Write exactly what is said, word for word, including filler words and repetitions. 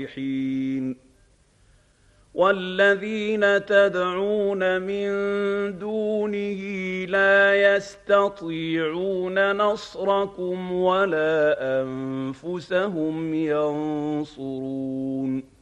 وَالَّذِينَ تَدْعُونَ مِن دُونِهِ لَا يَسْتَطِيعُونَ نَصْرَكُمْ وَلَا أَنفُسَهُمْ يَنصُرُونَ